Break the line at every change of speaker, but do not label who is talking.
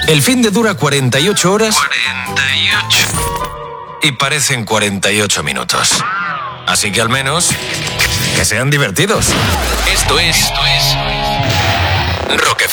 El fin de dura 48 horas. 48. Y parecen 48 minutos. Así que al menos, que sean divertidos. Esto es Rock